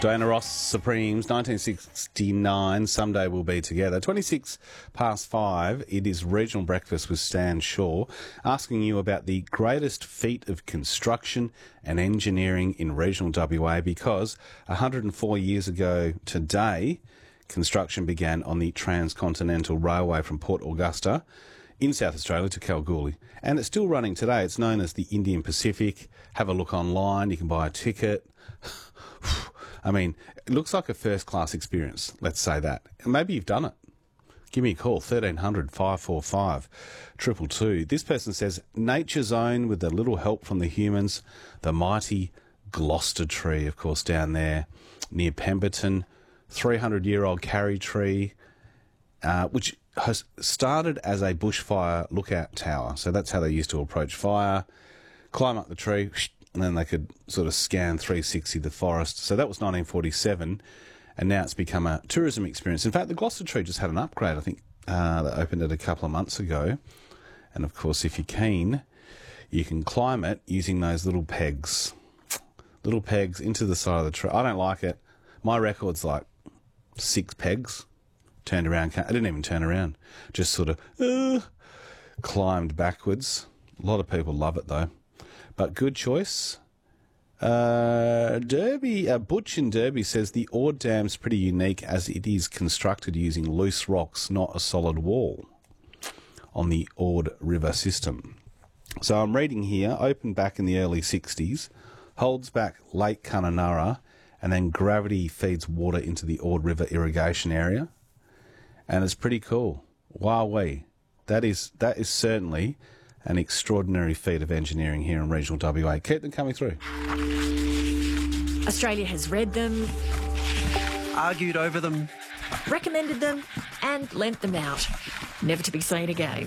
Diana Ross Supremes, 1969, Someday We'll Be Together. 5:26, it is Regional Breakfast with Stan Shaw, asking you about the greatest feat of construction and engineering in regional WA, because 104 years ago today, construction began on the Transcontinental Railway from Port Augusta in South Australia to Kalgoorlie. And it's still running today. It's known as the Indian Pacific. Have a look online. You can buy a ticket. I mean, it looks like a first-class experience, let's say that. And maybe you've done it. Give me a call, 1300 545 222. This person says, nature's own with a little help from the humans, the mighty Gloucester tree, of course, down there near Pemberton, 300-year-old carry tree, which has started as a bushfire lookout tower. So that's how they used to approach fire, climb up the tree, and then they could sort of scan 360 the forest. So that was 1947, and now it's become a tourism experience. In fact, the Gloucester tree just had an upgrade. I think they opened it a couple of months ago. And, of course, if you're keen, you can climb it using those little pegs. Little pegs into the side of the tree. I don't like it. My record's like 6 pegs. Turned around. I didn't even turn around. Just sort of climbed backwards. A lot of people love it, though. But good choice. Derby, Butch in Derby says the Ord Dam's pretty unique as it is constructed using loose rocks, not a solid wall, on the Ord River system. So I'm reading here, opened back in the early 60s, holds back Lake Kununurra, and then gravity feeds water into the Ord River irrigation area. And it's pretty cool. Wowee. That is certainly an extraordinary feat of engineering here in regional WA. Keep them coming through. Australia has read them, argued over them, recommended them, and lent them out. Never to be seen again.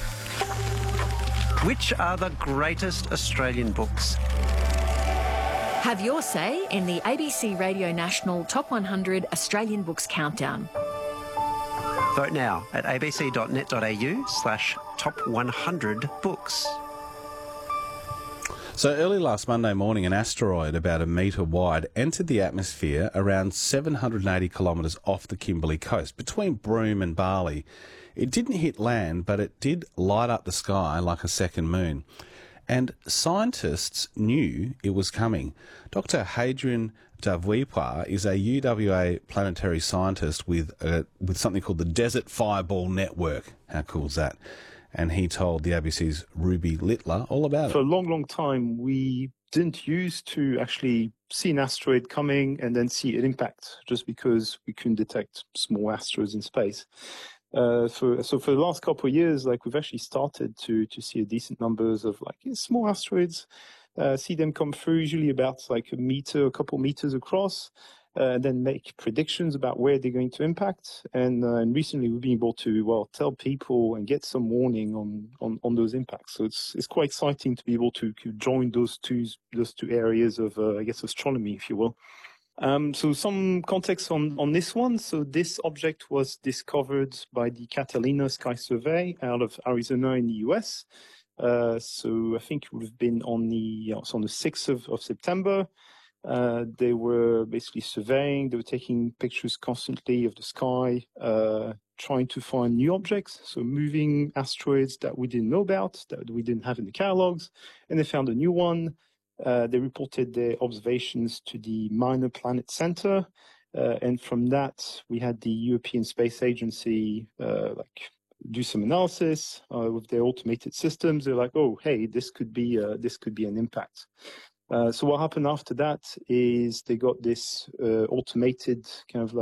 Which are the greatest Australian books? Have your say in the ABC Radio National Top 100 Australian Books Countdown. Vote now at abc.net.au/top100books. So early last Monday morning, an asteroid about 1 metre wide entered the atmosphere around 780 kilometres off the Kimberley coast, between Broome and Bali. It didn't hit land, but it did light up the sky like a second moon. And scientists knew it was coming. Dr. Hadrian Davwipa is a UWA planetary scientist with something called the Desert Fireball Network. How cool is that? And he told the ABC's Ruby Littler all about it. For a long, long time, we didn't used to actually see an asteroid coming and then see it impact, just because we couldn't detect small asteroids in space. So for the last couple of years, we've actually started to see decent numbers of small asteroids, see them come through, usually about a meter, a couple meters across, and then make predictions about where they're going to impact. And recently we've been able to, tell people and get some warning on those impacts. So it's quite exciting to be able to join those two areas of, astronomy, if you will. So some context on this one. So this object was discovered by the Catalina Sky Survey out of Arizona in the US. So I think it would have been on the 6th of September. They were basically surveying. They were taking pictures constantly of the sky, trying to find new objects. So moving asteroids that we didn't know about, that we didn't have in the catalogs. And they found a new one. They reported their observations to the Minor Planet Center, and from that we had the European Space Agency do some analysis with their automated systems. They're like, oh, hey, this could be an impact. So what happened after that is they got this automated kind of